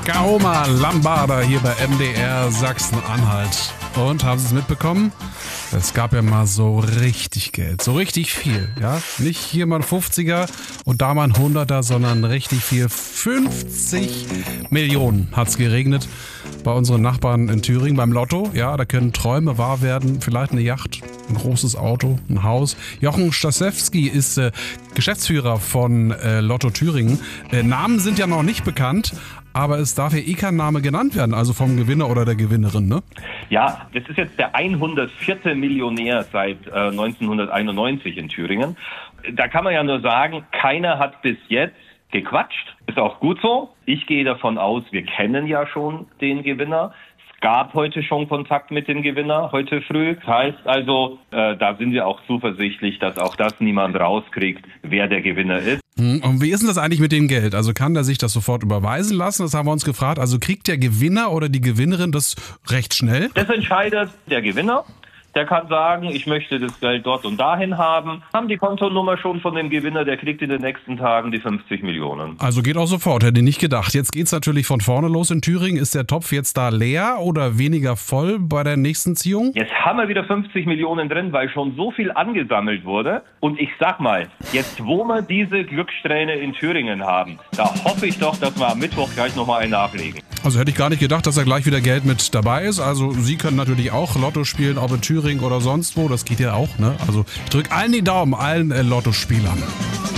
Gaoma Lambada hier bei MDR Sachsen-Anhalt. Und haben Sie es mitbekommen? Es gab ja mal so richtig Geld, so richtig viel, ja? Nicht hier mal ein 50er und da mal ein 100er, sondern richtig viel. 50 Millionen hat's geregnet bei unseren Nachbarn in Thüringen beim Lotto. Ja, da können Träume wahr werden, vielleicht eine Yacht, ein großes Auto, ein Haus. Jochen Stasewski ist Geschäftsführer von Lotto Thüringen. Namen sind ja noch nicht bekannt, aber es darf ja eh kein Name genannt werden, also vom Gewinner oder der Gewinnerin, ne? Ja, das ist jetzt der 104. Millionär seit 1991 in Thüringen. Da kann man ja nur sagen, keiner hat bis jetzt gequatscht. Ist auch gut so. Ich gehe davon aus, wir kennen ja schon den Gewinner. Es gab heute schon Kontakt mit dem Gewinner, heute früh. Das heißt also, da sind wir auch zuversichtlich, dass auch das niemand rauskriegt, wer der Gewinner ist. Und wie ist denn das eigentlich mit dem Geld? Also kann der sich das sofort überweisen lassen? Das haben wir uns gefragt. Also kriegt der Gewinner oder die Gewinnerin das recht schnell? Das entscheidet der Gewinner. Der kann sagen, ich möchte das Geld dort und dahin haben. Haben die Kontonummer schon von dem Gewinner, der kriegt in den nächsten Tagen die 50 Millionen. Also geht auch sofort, hätte ich nicht gedacht. Jetzt geht's natürlich von vorne los in Thüringen. Ist der Topf jetzt da leer oder weniger voll bei der nächsten Ziehung? Jetzt haben wir wieder 50 Millionen drin, weil schon so viel angesammelt wurde. Und ich sag mal, jetzt wo wir diese Glückssträhne in Thüringen haben, da hoffe ich doch, dass wir am Mittwoch gleich nochmal einen nachlegen. Also hätte ich gar nicht gedacht, dass da gleich wieder Geld mit dabei ist. Also Sie können natürlich auch Lotto spielen, ob in Thüringen oder sonst wo. Das geht ja auch, ne? Also ich drücke allen die Daumen, allen Lottospielern.